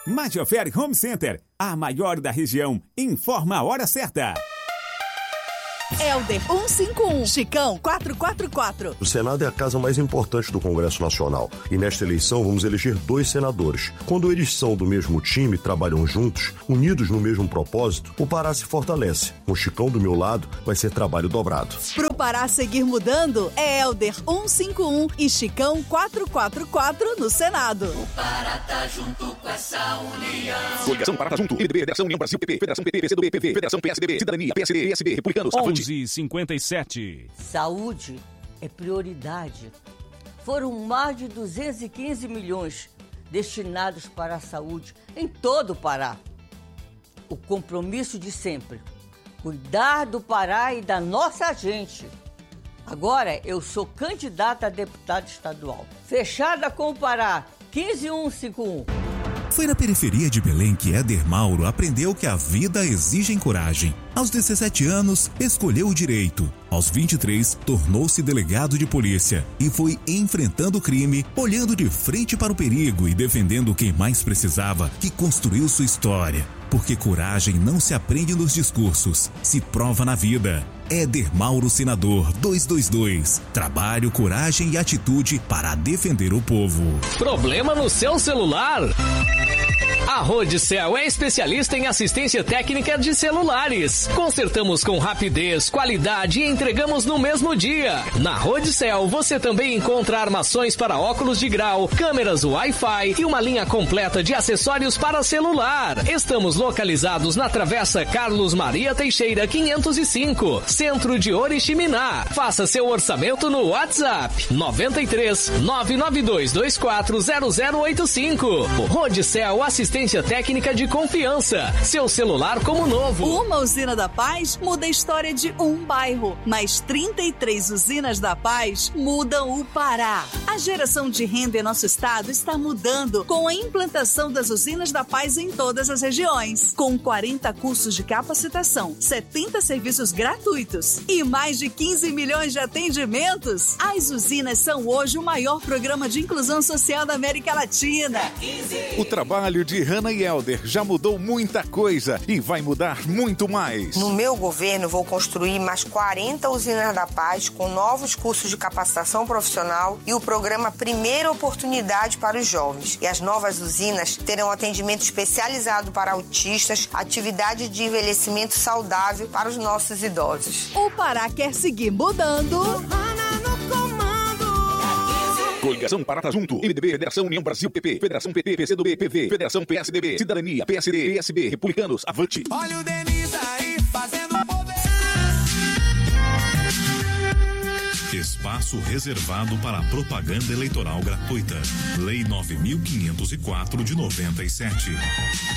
Majoferi Home Center, a maior da região, informa a hora certa. Helder 151, Chicão 444. O Senado é a casa mais importante do Congresso Nacional e nesta eleição vamos eleger 2 senadores. Quando eles são do mesmo time, trabalham juntos, unidos no mesmo propósito, o Pará se fortalece. Com o Chicão do meu lado, vai ser trabalho dobrado. Pro Pará seguir mudando, é Helder 151 e Chicão 444 no Senado. O Pará tá junto com essa união. Coligação Pará tá junto. MDB, Federação União Brasil, PP, Federação PT, PCdoB, PV, Federação PSDB, Cidadania, PSD, PSB, Republicanos, 11h57. Saúde é prioridade. Foram mais de 215 milhões destinados para a saúde em todo o Pará. O compromisso de sempre, cuidar do Pará e da nossa gente. Agora eu sou candidata a deputada estadual. Fechada com o Pará, 15151. Foi na periferia de Belém que Éder Mauro aprendeu que a vida exige coragem. Aos 17 anos, escolheu o direito. Aos 23, tornou-se delegado de polícia e foi enfrentando o crime, olhando de frente para o perigo e defendendo quem mais precisava, que construiu sua história. Porque coragem não se aprende nos discursos, se prova na vida. Éder Mauro, senador 222. Trabalho, coragem e atitude para defender o povo. Problema no seu celular? A Rodicel é especialista em assistência técnica de celulares. Consertamos com rapidez, qualidade e entregamos no mesmo dia. Na Rodicel você também encontra armações para óculos de grau, câmeras Wi-Fi e uma linha completa de acessórios para celular. Estamos localizados na Travessa Carlos Maria Teixeira 505, centro de Oriximiná. Faça seu orçamento no WhatsApp 93 992 24 0085. Rodicel Assistência Técnica de Confiança. Seu celular como novo. Uma usina da Paz muda a história de um bairro, mas 33 usinas da Paz mudam o Pará. A geração de renda em nosso estado está mudando com a implantação das usinas da Paz em todas as regiões. Com 40 cursos de capacitação, 70 serviços gratuitos e mais de 15 milhões de atendimentos, as usinas são hoje o maior programa de inclusão social da América Latina. O trabalho de Hanna e Helder já mudou muita coisa e vai mudar muito mais. No meu governo, vou construir mais 40 usinas da Paz com novos cursos de capacitação profissional e o programa Primeira Oportunidade para os Jovens. E as novas usinas terão atendimento especializado para autistas, atividade de envelhecimento saudável para os nossos idosos. O Pará quer seguir mudando. Coligação Pará tá junto. MDB, Federação União Brasil, PP, Federação PT, PCdoB, PV, Federação PSDB, Cidadania, PSD, PSB, Republicanos, avante. Olha o Denis aí fazendo poder. Espaço reservado para propaganda eleitoral gratuita. Lei 9.504 de 97.